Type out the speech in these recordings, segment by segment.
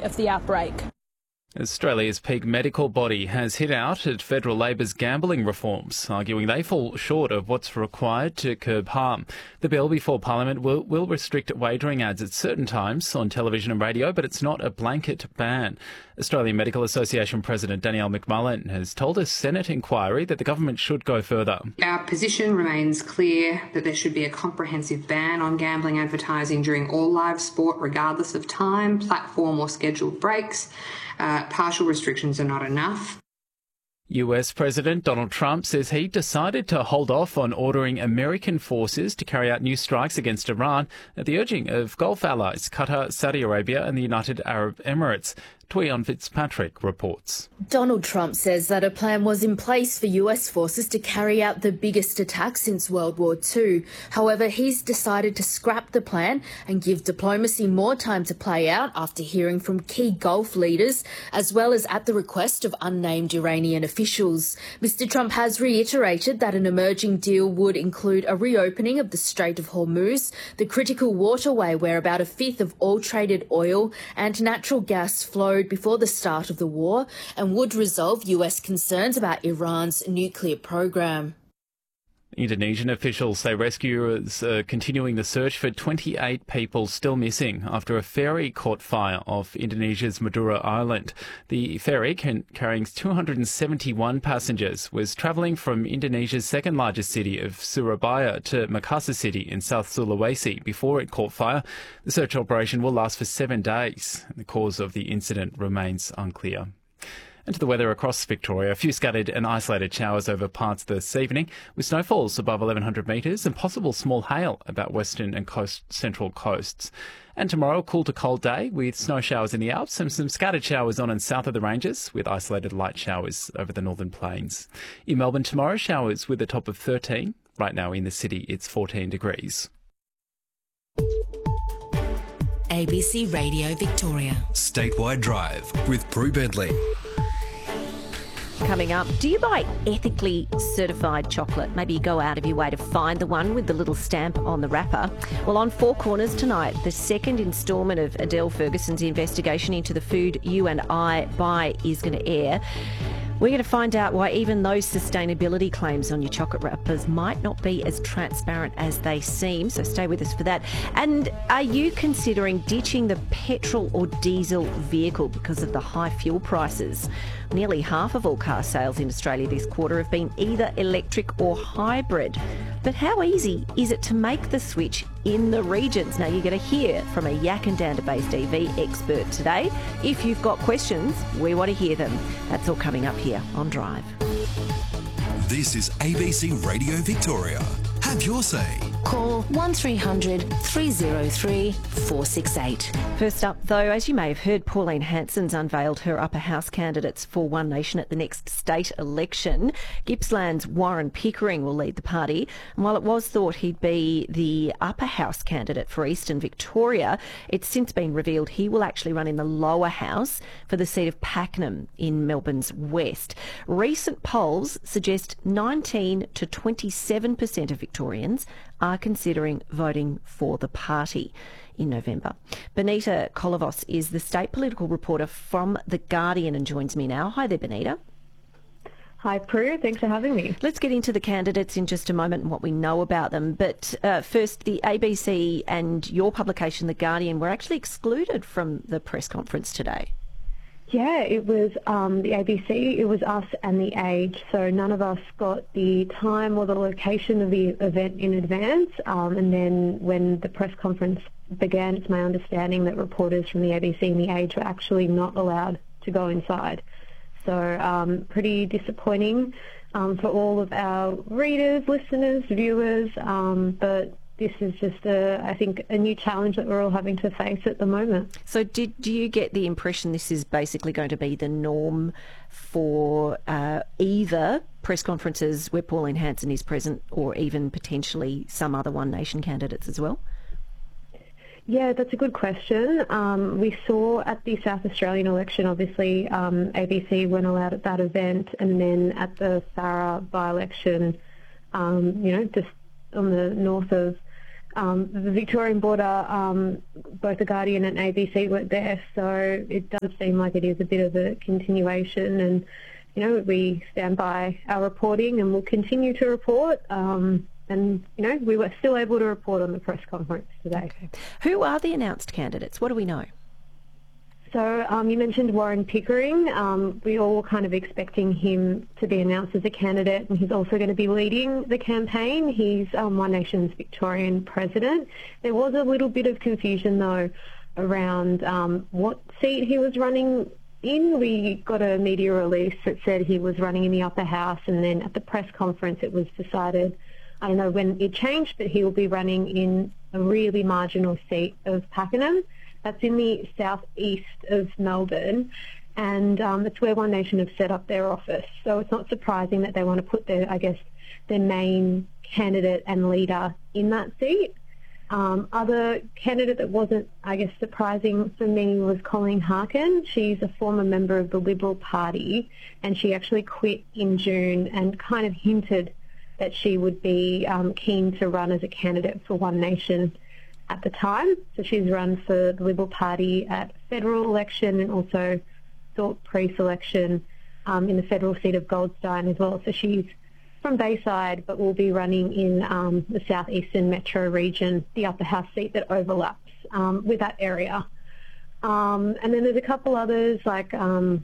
of the outbreak. Australia's peak medical body has hit out at federal Labor's gambling reforms, arguing they fall short of what's required to curb harm. The bill before Parliament will restrict wagering ads at certain times on television and radio, but it's not a blanket ban. Australian Medical Association President Danielle McMullen has told a Senate inquiry that the government should go further. Our position remains clear that there should be a comprehensive ban on gambling advertising during all live sport, regardless of time, platform or scheduled breaks. Partial restrictions are not enough. US President Donald Trump says he decided to hold off on ordering American forces to carry out new strikes against Iran at the urging of Gulf allies Qatar, Saudi Arabia and the United Arab Emirates. Tuion Fitzpatrick reports. Donald Trump says that a plan was in place for US forces to carry out the biggest attack since World War II. However, he's decided to scrap the plan and give diplomacy more time to play out after hearing from key Gulf leaders, as well as at the request of unnamed Iranian officials. Mr. Trump has reiterated that an emerging deal would include a reopening of the Strait of Hormuz, the critical waterway where about a fifth of all traded oil and natural gas flowed before the start of the war, and would resolve US concerns about Iran's nuclear program. Indonesian officials say rescuers are continuing the search for 28 people still missing after a ferry caught fire off Indonesia's Madura Island. The ferry, carrying 271 passengers, was travelling from Indonesia's second largest city of Surabaya to Makassar city in South Sulawesi before it caught fire. The search operation will last for 7 days. The cause of the incident remains unclear. And to the weather across Victoria, a few scattered and isolated showers over parts this evening, with snowfalls above 1,100 metres and possible small hail about western and central coasts. And tomorrow, a cool to cold day with snow showers in the Alps and some scattered showers on and south of the ranges, with isolated light showers over the northern plains. In Melbourne tomorrow, showers with a top of 13. Right now in the city, it's 14 degrees. ABC Radio Victoria. Statewide Drive with Prue Bentley. Coming up, do you buy ethically certified chocolate? Maybe you go out of your way to find the one with the little stamp on the wrapper. Well, on Four Corners tonight, the second instalment of Adele Ferguson's investigation into the food you and I buy is going to air. We're going to find out why even those sustainability claims on your chocolate wrappers might not be as transparent as they seem, so stay with us for that. And are you considering ditching the petrol or diesel vehicle because of the high fuel prices? Nearly half of all car sales in Australia this quarter have been either electric or hybrid. But how easy is it to make the switch in the regions? Now, you're going to hear from a Yakandanda-based EV expert today. If you've got questions, we want to hear them. That's all coming up here on Drive. This is ABC Radio Victoria. Have your say. Call 1300 303 468. First up, though, as you may have heard, Pauline Hanson's unveiled her upper house candidates for One Nation at the next state election. Gippsland's Warren Pickering will lead the party. And while it was thought he'd be the upper house candidate for Eastern Victoria, it's since been revealed he will actually run in the lower house for the seat of Pakenham in Melbourne's west. Recent polls suggest 19 to 27% of Victorians are considering voting for the party in November. Benita Kolovos is the state political reporter from The Guardian and joins me now. Hi there, Benita. Hi, Prue. Thanks for having me. Let's get into the candidates in just a moment and what we know about them. But first, the ABC and your publication, The Guardian, were actually excluded from the press conference today. Yeah, it was the ABC, it was us and The Age, so none of us got the time or the location of the event in advance, and then when the press conference began, it's my understanding that reporters from the ABC and The Age were actually not allowed to go inside. So pretty disappointing for all of our readers, listeners, viewers, but this is just, I think, a new challenge that we're all having to face at the moment. So do you get the impression this is basically going to be the norm for either press conferences where Pauline Hanson is present or even potentially some other One Nation candidates as well? Yeah, that's a good question. We saw at the South Australian election, obviously, ABC weren't allowed at that event, and then at the Farrer by-election, just on the north of the Victorian border, both The Guardian and ABC were there, so it does seem like it is a bit of a continuation, and we stand by our reporting and we'll continue to report. And we were still able to report on the press conference today. Okay. Who are the announced candidates? What do we know? So you mentioned Warren Pickering. We all were kind of expecting him to be announced as a candidate, and he's also going to be leading the campaign. He's One Nation's Victorian president. There was a little bit of confusion, though, around what seat he was running in. We got a media release that said he was running in the upper house, and then at the press conference it was decided, I don't know when it changed, but he will be running in a really marginal seat of Pakenham. That's in the southeast of Melbourne, and it's where One Nation have set up their office. So it's not surprising that they want to put their main candidate and leader in that seat. Other candidate that wasn't, surprising for me was Colleen Harkin. She's a former member of the Liberal Party, and she actually quit in June and kind of hinted that she would be keen to run as a candidate for One Nation at the time. So she's run for the Liberal Party at federal election and also sought pre-selection in the federal seat of Goldstein as well. So she's from Bayside, but will be running in the southeastern metro region, the upper house seat that overlaps with that area. And then there's a couple others, like a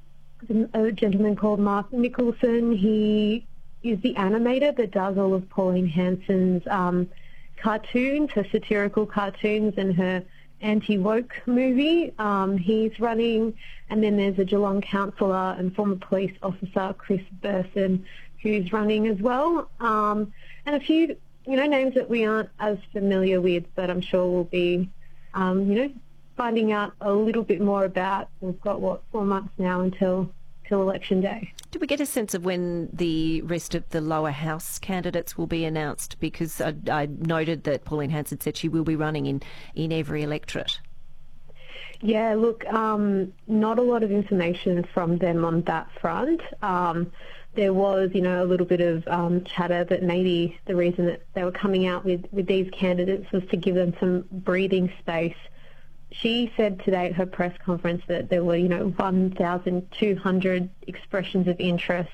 gentleman called Mark Nicholson. He is the animator that does all of Pauline Hanson's cartoons, her satirical cartoons, and her anti-woke movie. He's running, and then there's a Geelong councillor and former police officer, Chris Burson, who's running as well. And a few, names that we aren't as familiar with, but I'm sure we'll be, finding out a little bit more about. We've got, 4 months now until election day. Do we get a sense of when the rest of the lower house candidates will be announced? Because I noted that Pauline Hanson said she will be running in every electorate. Yeah, look, not a lot of information from them on that front. There was, a little bit of chatter that maybe the reason that they were coming out with these candidates was to give them some breathing space. She said today at her press conference that there were, 1,200 expressions of interest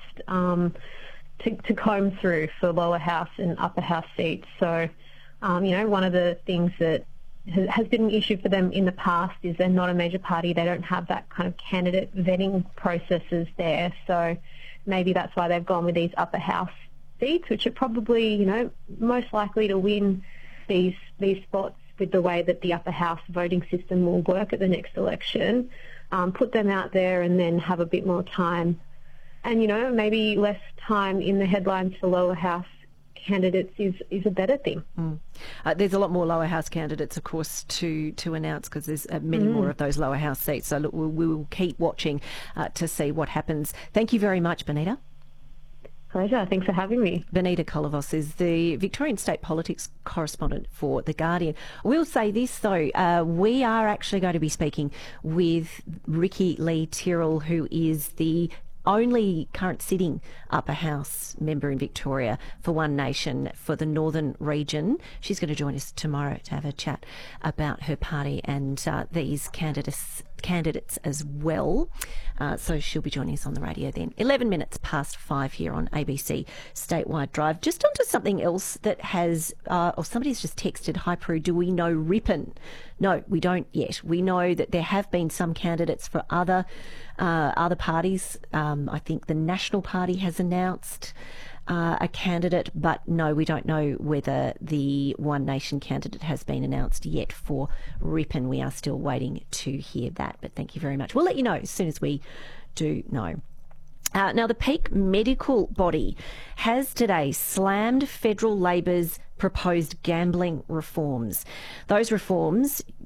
to comb through for lower house and upper house seats. So, one of the things that has been an issue for them in the past is they're not a major party. They don't have that kind of candidate vetting processes there. So maybe that's why they've gone with these upper house seats, which are probably, most likely to win these spots with the way that the upper house voting system will work at the next election. Put them out there and then have a bit more time. And, maybe less time in the headlines for lower house candidates is a better thing. There's a lot more lower house candidates, of course, to announce, because there's many more of those lower house seats. So look, we will keep watching to see what happens. Thank you very much, Benita. Pleasure. Thanks for having me. Benita Kolovos is the Victorian State Politics correspondent for The Guardian. We'll say this, though. We are actually going to be speaking with Ricky Lee Tyrrell, who is the only current sitting upper house member in Victoria for One Nation for the northern region. She's going to join us tomorrow to have a chat about her party and these candidates as well. So she'll be joining us on the radio then. 11 minutes past 5 here on ABC Statewide Drive. Just onto something else that has, or somebody's just texted, hi Prue, do we know Ripon? No, we don't yet. We know that there have been some candidates for other parties. I think the National Party has announced a candidate, but no, we don't know whether the One Nation candidate has been announced yet for Ripon. We are still waiting to hear that, but thank you very much. We'll let you know as soon as we do know. Now, the peak medical body has today slammed federal Labor's proposed gambling reforms. Those reforms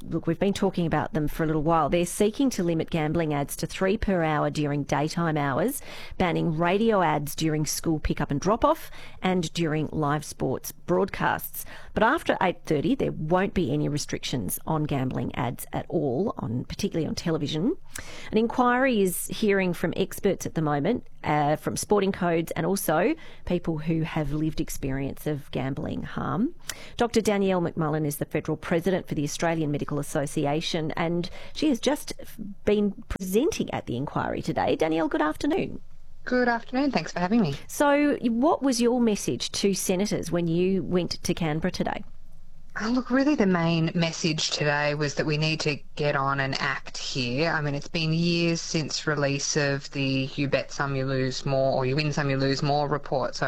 look, we've been talking about them for a little while. They're seeking to limit gambling ads to 3 per hour during daytime hours, banning radio ads during school pick-up and drop-off and during live sports broadcasts. But after 8:30, there won't be any restrictions on gambling ads at all, particularly on television. An inquiry is hearing from experts at the moment, from sporting codes and also people who have lived experience of gambling harm. Dr. Danielle McMullen is the Federal President for the Australian Medical Association, and she has just been presenting at the inquiry today. Danielle, good afternoon. Good afternoon. Thanks for having me. So what was your message to senators when you went to Canberra today? Look, really the main message today was that we need to get on and act here. I mean, it's been years since release of the You Bet Some You Lose More, or You Win Some You Lose More report,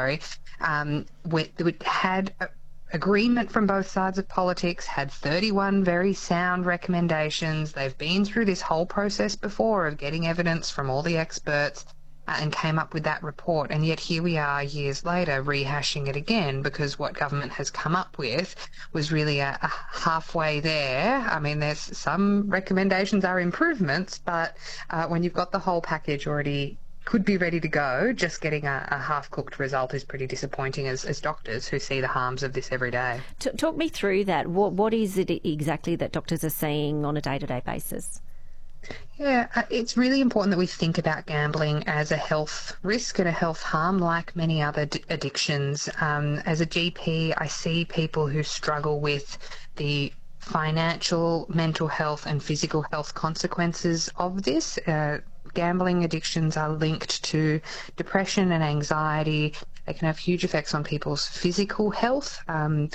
we had agreement from both sides of politics, had 31 very sound recommendations. They've been through this whole process before of getting evidence from all the experts, and came up with that report, and yet here we are years later rehashing it again, because what government has come up with was really a halfway there. I mean, there's some recommendations are improvements, but when you've got the whole package already could be ready to go, just getting a half-cooked result is pretty disappointing as doctors who see the harms of this every day. Talk me through that. What is it exactly that doctors are seeing on a day-to-day basis? Yeah, it's really important that we think about gambling as a health risk and a health harm, like many other addictions. As a GP, I see people who struggle with the financial, mental health and physical health consequences of this. Gambling addictions are linked to depression and anxiety. They can have huge effects on people's physical health and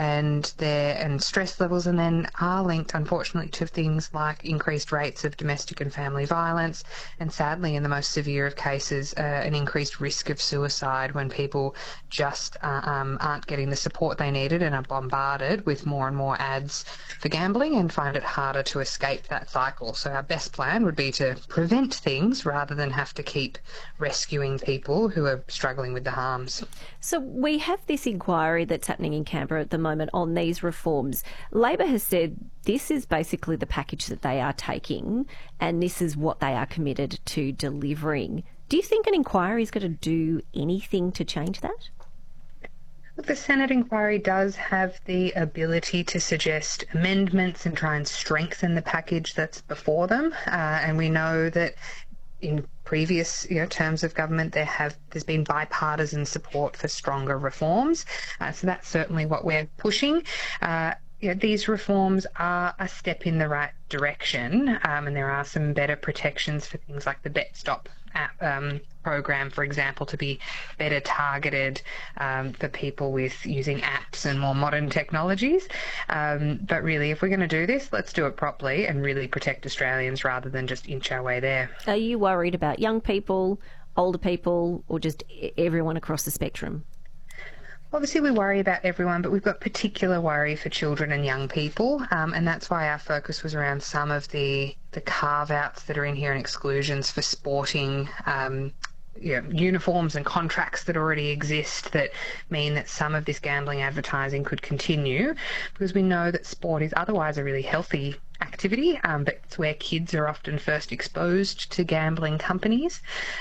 stress levels, and then are linked, unfortunately, to things like increased rates of domestic and family violence, and sadly, in the most severe of cases, an increased risk of suicide when people just aren't getting the support they needed and are bombarded with more and more ads for gambling and find it harder to escape that cycle. So our best plan would be to prevent things rather than have to keep rescuing people who are struggling with the harms. So we have this inquiry that's happening in Canberra at the moment on these reforms. Labor has said this is basically the package that they are taking, and this is what they are committed to delivering. Do you think an inquiry is going to do anything to change that? Look, the Senate inquiry does have the ability to suggest amendments and try and strengthen the package that's before them, and we know that in previous terms of government there's been bipartisan support for stronger reforms, so that's certainly what we're pushing. These reforms are a step in the right direction, and there are some better protections for things like the BetStop app program, for example, to be better targeted for people with using apps and more modern technologies. But really, if we're going to do this, let's do it properly and really protect Australians rather than just inch our way there. Are you worried about young people, older people, or just everyone across the spectrum? Obviously, we worry about everyone, but we've got particular worry for children and young people, and that's why our focus was around some of the carve-outs that are in here and exclusions for sporting uniforms and contracts that already exist that mean that some of this gambling advertising could continue, because we know that sport is otherwise a really healthy activity, but it's where kids are often first exposed to gambling companies,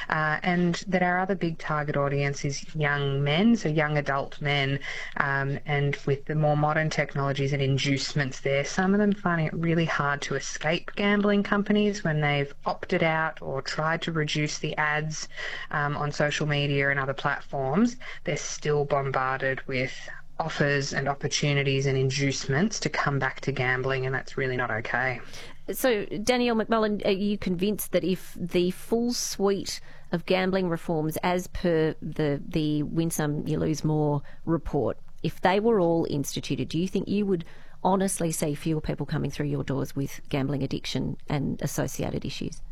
and that our other big target audience is young men, so young adult men, and with the more modern technologies and inducements there, some of them finding it really hard to escape gambling companies when they've opted out or tried to reduce the ads on social media and other platforms. They're still bombarded with offers and opportunities and inducements to come back to gambling, and that's really not okay. So, Danielle McMullen, are you convinced that if the full suite of gambling reforms, as per the Win Some You Lose More report, if they were all instituted, do you think you would honestly see fewer people coming through your doors with gambling addiction and associated issues?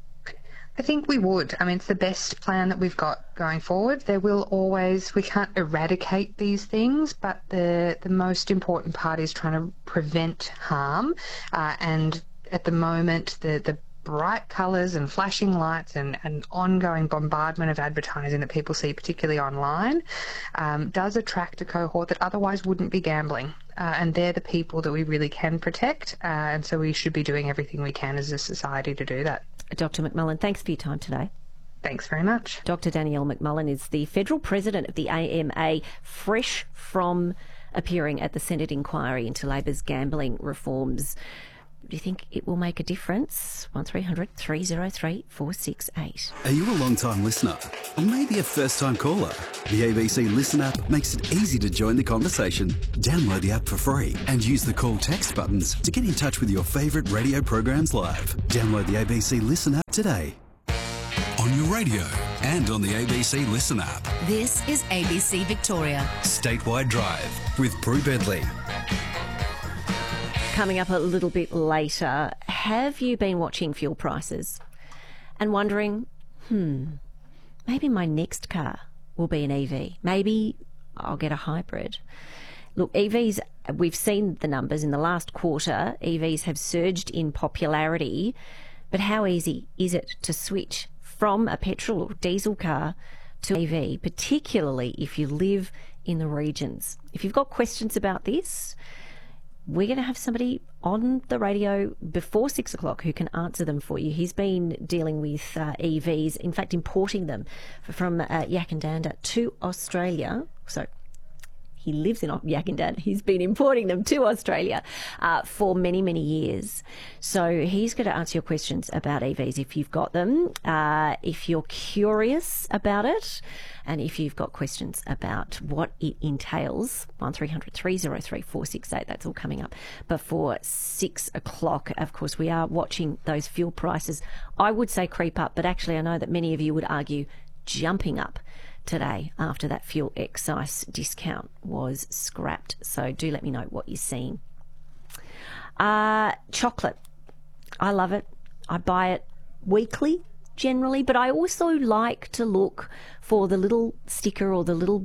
I think we would. I mean, it's the best plan that we've got going forward. There will always, we can't eradicate these things, but the most important part is trying to prevent harm. And at the moment, the bright colours and flashing lights and ongoing bombardment of advertising that people see, particularly online, does attract a cohort that otherwise wouldn't be gambling. And they're the people that we really can protect. And so we should be doing everything we can as a society to do that. Dr. McMullen, thanks for your time today. Thanks very much. Dr. Danielle McMullen is the federal president of the AMA, fresh from appearing at the Senate inquiry into Labor's gambling reforms. Do you think it will make a difference? 1300 303 468. Are you a long-time listener? Or maybe a first-time caller? The ABC Listen app makes it easy to join the conversation. Download the app for free and use the call text buttons to get in touch with your favourite radio programs live. Download the ABC Listen app today. On your radio and on the ABC Listen app. This is ABC Victoria. Statewide Drive with Prue Bedley. Coming up a little bit later, have you been watching fuel prices and wondering, maybe my next car will be an EV. Maybe I'll get a hybrid. Look, EVs, we've seen the numbers in the last quarter. EVs have surged in popularity, but how easy is it to switch from a petrol or diesel car to EV, particularly if you live in the regions? If you've got questions about this, we're going to have somebody on the radio before 6 o'clock who can answer them for you. He's been dealing with EVs, in fact, importing them from Yakandanda to Australia. So he lives in Yakandanda. He's been importing them to Australia for many, many years. So he's going to answer your questions about EVs if you've got them, if you're curious about it, and if you've got questions about what it entails. 1300 303 468. That's all coming up before 6 o'clock. Of course, we are watching those fuel prices, I would say, creep up, but actually I know that many of you would argue jumping up today after that fuel excise discount was scrapped. So do let me know what you're seeing. Chocolate. I love it. I buy it weekly generally, but I also like to look for the little sticker or the little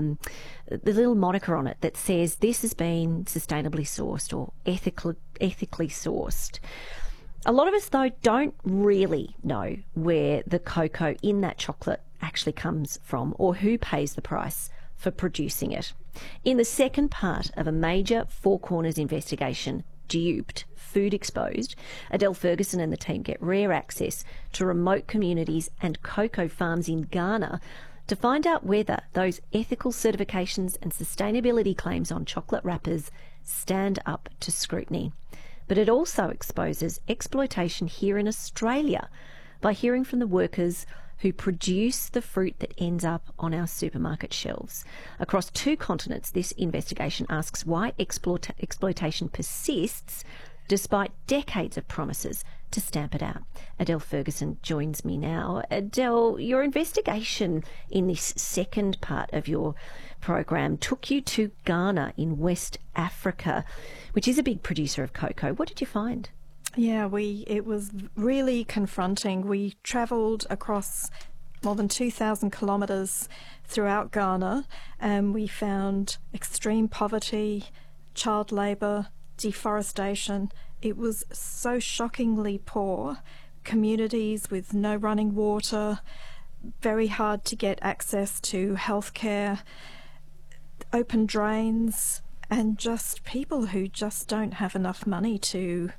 moniker on it that says this has been sustainably sourced or ethically sourced. A lot of us, though, don't really know where the cocoa in that chocolate actually comes from or who pays the price for producing it. In the second part of a major Four Corners investigation, Duped, Food Exposed, Adele Ferguson and the team get rare access to remote communities and cocoa farms in Ghana to find out whether those ethical certifications and sustainability claims on chocolate wrappers stand up to scrutiny. But it also exposes exploitation here in Australia by hearing from the workers who produce the fruit that ends up on our supermarket shelves. Across 2 continents, this investigation asks why exploitation persists despite decades of promises to stamp it out. Adele Ferguson joins me now. Adele, your investigation in this second part of your program took you to Ghana in West Africa, which is a big producer of cocoa. What did you find? Yeah, it was really confronting. We travelled across more than 2,000 kilometres throughout Ghana, and we found extreme poverty, child labour, deforestation. It was so shockingly poor. Communities with no running water, very hard to get access to healthcare, open drains, and just people who just don't have enough money to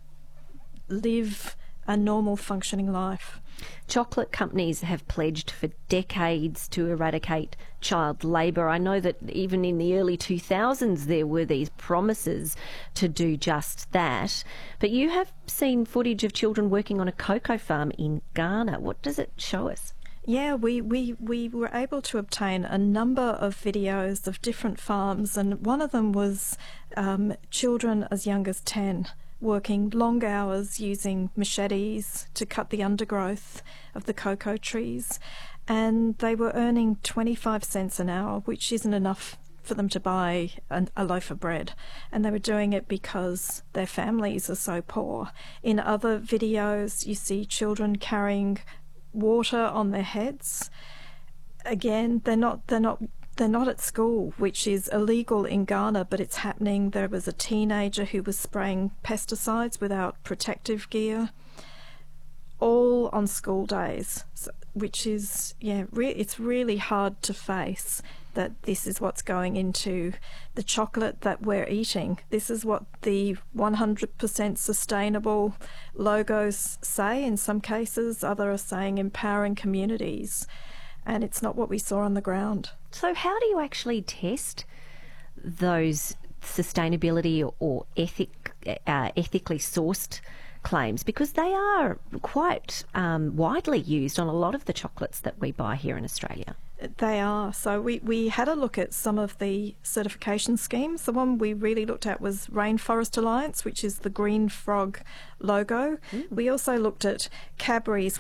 live a normal functioning life. Chocolate companies have pledged for decades to eradicate child labour. I know that even in the early 2000s there were these promises to do just that. But you have seen footage of children working on a cocoa farm in Ghana. What does it show us? Yeah, we were able to obtain a number of videos of different farms, and one of them was children as young as 10 working long hours using machetes to cut the undergrowth of the cocoa trees, and they were earning 25 cents an hour, which isn't enough for them to buy a loaf of bread, and they were doing it because their families are so poor. In other videos you see children carrying water on their heads. Again, they're not at school, which is illegal in Ghana, but it's happening. There was a teenager who was spraying pesticides without protective gear. on school days, which is, it's really hard to face that this is what's going into the chocolate that we're eating. This is what the 100% sustainable logos say in some cases. Others are saying empowering communities, and it's not what we saw on the ground. So how do you actually test those sustainability or ethically sourced claims? Because they are quite widely used on a lot of the chocolates that we buy here in Australia. They are. So we had a look at some of the certification schemes. The one we really looked at was Rainforest Alliance, which is the green frog logo. We also looked at Cadbury's